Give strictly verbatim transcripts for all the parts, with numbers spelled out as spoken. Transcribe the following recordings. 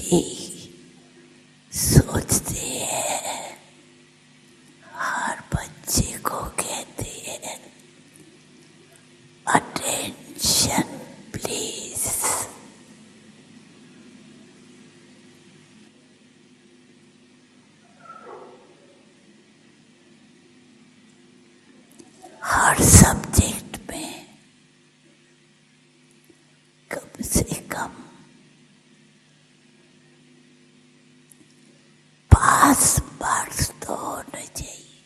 यही सोचते हैं, हर बच्चे को कहते हैं अटेंशन प्लीज। हर सब्जेक्ट में कम से कम पास मार्क्स तो होने चाहिए।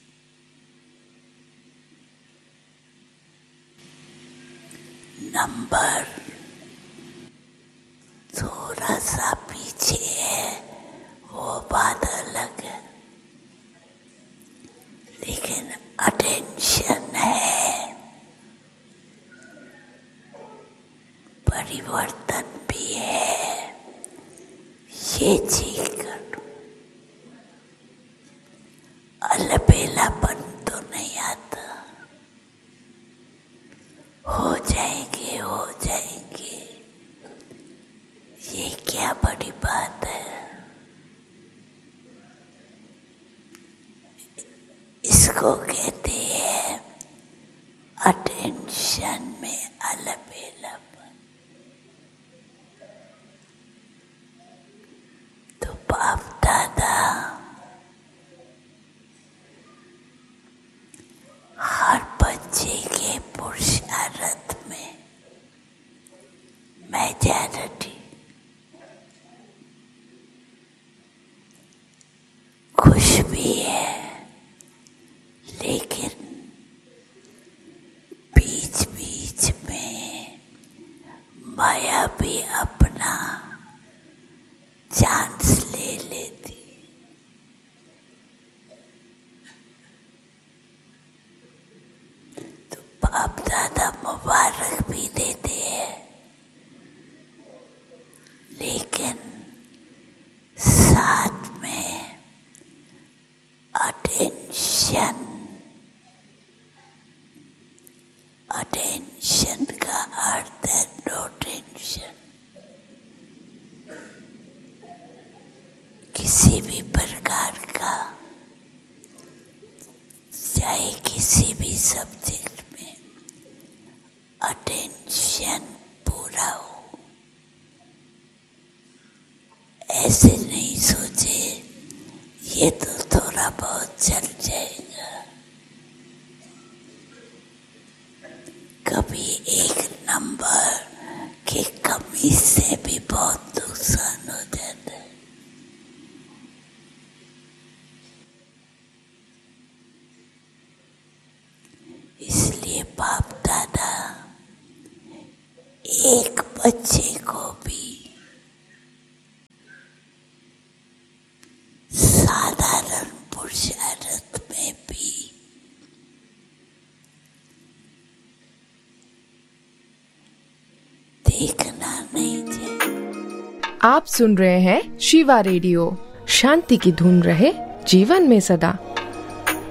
नंबर थोड़ा सा पीछे है वो बात अलग है, लेकिन अटेंशन है, परिवर्तन भी है, ये चीज करो। अलबेलापन तो नहीं आता, हो जाएंगे हो जाएंगे, ये क्या बड़ी बात है। इसको कहते हैं अटेंशन में अलबेलापन। तो बाप दादा हर बच्चे के पुरुषार्थ में मेजॉरिटी खुश भी है, लेकिन बीच बीच में माया भी अपना चांस ले लेती। तो बाप दादा मुबारक भी देते हैं, लेकिन साथ में अटेंशन अटेंशन का अर्थ है नो टेंशन। किसी भी प्रकार का, चाहे किसी भी सब्जेक्ट में अटेंशन पूरा हो। ऐसे नहीं सोचे ये तो थोड़ा बहुत चल जाएगा, कभी एक नंबर की कमी से भी बहुत नुकसान हो जाता है। इसलिए बाप दादा एक बच्चे को भी साधारण पुरुषार्थ में भी देखना नहीं चाहिए। आप सुन रहे हैं शिवा रेडियो। शांति की धुन रहे जीवन में सदा।